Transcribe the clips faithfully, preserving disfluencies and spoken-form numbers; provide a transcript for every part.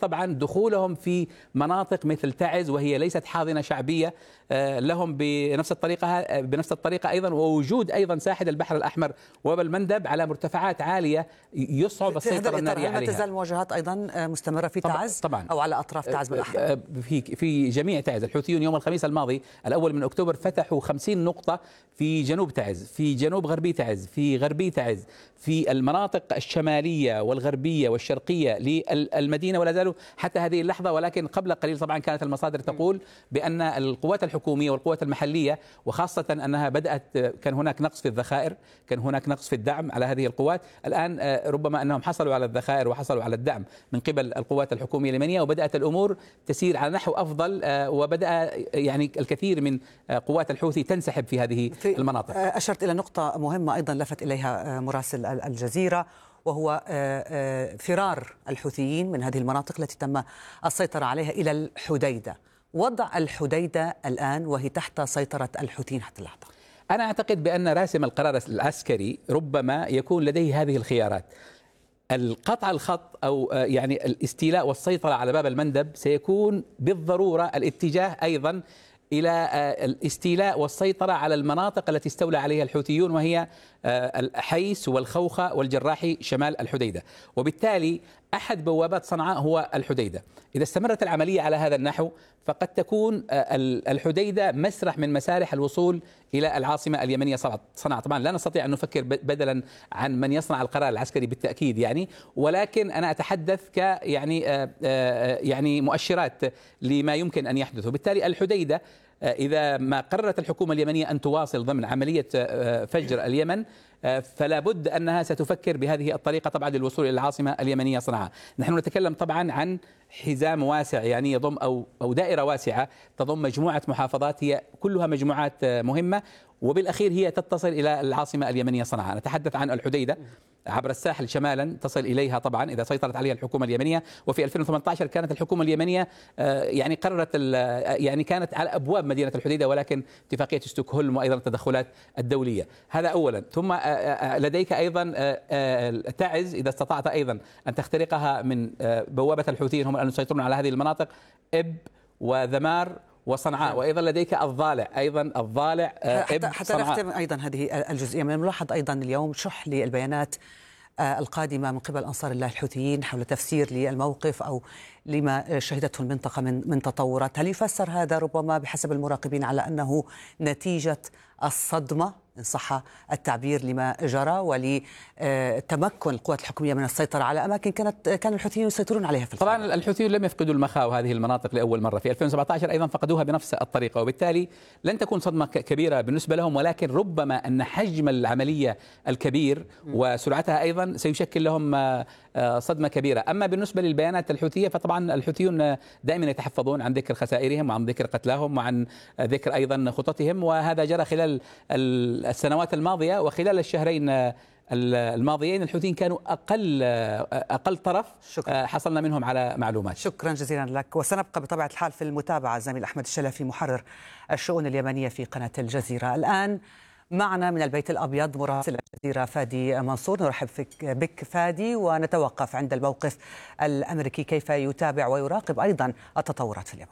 طبعا دخولهم في مناطق مثل تعز وهي ليست حاضنة شعبية لهم بنفس الطريقة بنفس الطريقة أيضا، ووجود أيضا ساحل البحر الأحمر وباب المندب على مرتفعات عالية يصعب السيطرة النارية عليها. هل تزال المواجهات أيضا مستمرة في تعز طبعا أو على أطراف تعز بالأحرى؟ في في جميع تعز. الحوثيون يوم الخميس الماضي الأول من أكتوبر فتحوا خمسين نقطة في جنوب تعز، في جنوب غربي تعز، في غربي تعز، في المناطق الشمالية والغربية والشرقية للمدينة، ولا زالوا حتى هذه اللحظة. ولكن قبل قليل طبعا كانت المصادر تقول بأن القوات الحكومية والقوات المحلية، وخاصة أنها بدأت كان هناك نقص في الذخائر، كان هناك نقص في الدعم على هذه القوات. الآن ربما أنهم حصلوا على الذخائر وحصلوا على الدعم من قبل القوات الحكومية اليمنية، وبدأت الأمور تسير على نحو أفضل، وبدأ يعني الكثير من قوات الحوثي تنسحب في هذه في المناطق. أشرت إلى نقطة مهمة أيضا لفت إليها مراسل الجزيرة، وهو فرار الحوثيين من هذه المناطق التي تم السيطرة عليها إلى الحديدة. وضع الحديدة الآن وهي تحت سيطرة الحوثيين حتى اللحظة. أنا أعتقد بأن راسم القرار العسكري ربما يكون لديه هذه الخيارات: القطع الخط أو يعني الاستيلاء والسيطرة على باب المندب سيكون بالضرورة الاتجاه أيضا إلى الاستيلاء والسيطرة على المناطق التي استولى عليها الحوثيون، وهي الحيس والخوخة والجراحي شمال الحديدة. وبالتالي أحد بوابات صنعاء هو الحديدة. إذا استمرت العملية على هذا النحو فقد تكون الحديدة مسرح من مسارح الوصول إلى العاصمة اليمنية صنعاء. طبعا لا نستطيع أن نفكر بدلا عن من يصنع القرار العسكري بالتأكيد يعني، ولكن أنا أتحدث ك يعني يعني مؤشرات لما يمكن أن يحدث. وبالتالي الحديدة إذا ما قررت الحكومة اليمنية أن تواصل ضمن عملية فجر اليمن فلا بد أنها ستفكر بهذه الطريقة طبعا للوصول إلى العاصمة اليمنية صنعاء. نحن نتكلم طبعا عن حزام واسع يعني يضم أو أو دائرة واسعة تضم مجموعة محافظات هي كلها مجموعات مهمة، وبالأخير هي تتصل إلى العاصمة اليمنية صنعاء. نتحدث عن الحديدة عبر الساحل شمالا تصل إليها طبعا إذا سيطرت عليها الحكومة اليمنية. وفي ألفين وثمانية عشر كانت الحكومة اليمنية يعني قررت يعني كانت على أبواب مدينة الحديدة، ولكن اتفاقية ستوكهولم وأيضا التدخلات الدولية. هذا أولا. ثم لديك أيضا تعز إذا استطعت أيضا أن تخترقها من بوابة الحوثيين هم الآن يسيطرون على هذه المناطق، إب وذمار وصنعاء، وايضا لديك الضالع ايضا الضالع حتى, حتى نختم ايضا هذه الجزئيه. من الملاحظ ايضا اليوم شح للبيانات القادمه من قبل انصار الله الحوثيين حول تفسير للموقف او لما شهدته المنطقه من من تطورات. هل يفسر هذا ربما بحسب المراقبين على انه نتيجه الصدمه إن صح التعبير لما جرى ولتمكن القوات الحكومية من السيطرة على أماكن كانت كان الحوثيون يسيطرون عليها في الفضل. طبعا الحوثيون لم يفقدوا المخاو هذه المناطق لأول مرة، في ألفين وسبعة عشر أيضا فقدوها بنفس الطريقة، وبالتالي لن تكون صدمة كبيرة بالنسبة لهم، ولكن ربما أن حجم العملية الكبير وسرعتها أيضا سيشكل لهم صدمة كبيرة. أما بالنسبة للبيانات الحوثية فطبعا الحوثيون دائما يتحفظون عن ذكر خسائرهم وعن ذكر قتلاهم وعن ذكر أيضا خططهم، وهذا جرى خلال السنوات الماضية. وخلال الشهرين الماضيين الحوثيين كانوا أقل أقل طرف شكرا. حصلنا منهم على معلومات. شكرا جزيلا لك، وسنبقى بطبيعة الحال في المتابعة. زميل أحمد الشلفي محرر الشؤون اليمنية في قناة الجزيرة. الآن معنا من البيت الأبيض مراسل الجزيرة فادي منصور. نرحب بك فادي، ونتوقف عند الموقف الأمريكي كيف يتابع ويراقب أيضا التطورات في اليمن.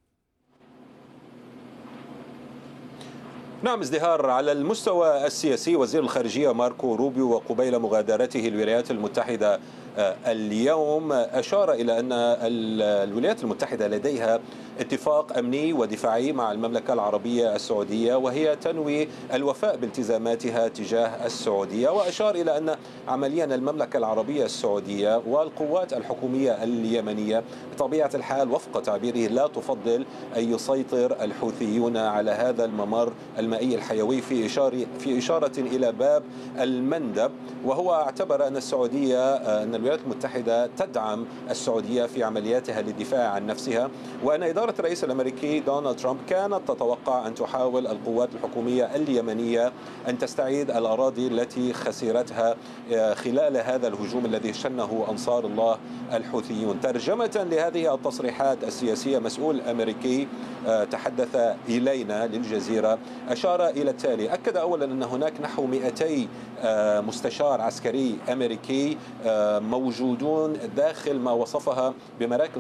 نعم ازدهار على المستوى السياسي. وزير الخارجية ماركو روبيو وقبيل مغادرته الولايات المتحدة اليوم أشار إلى أن الولايات المتحدة لديها اتفاق أمني ودفاعي مع المملكة العربية السعودية، وهي تنوي الوفاء بالتزاماتها تجاه السعودية. وأشار إلى أن عمليا المملكة العربية السعودية والقوات الحكومية اليمنية بطبيعة الحال وفق تعبيره لا تفضل أن يسيطر الحوثيون على هذا الممر المائي الحيوي، في إشارة في إشارة إلى باب المندب. وهو اعتبر أن السعودية أن الولايات المتحدة تدعم السعودية في عملياتها للدفاع عن نفسها، وأن إدارة الرئيس الأمريكي دونالد ترامب كانت تتوقع أن تحاول القوات الحكومية اليمنية أن تستعيد الأراضي التي خسرتها خلال هذا الهجوم الذي شنه أنصار الله الحوثيون. ترجمة لهذه التصريحات السياسية، مسؤول أمريكي تحدث إلينا للجزيرة أشار إلى التالي: أكد أولا أن هناك نحو مئتي مستشار عسكري أمريكي موجودون داخل ما وصفها بمراكز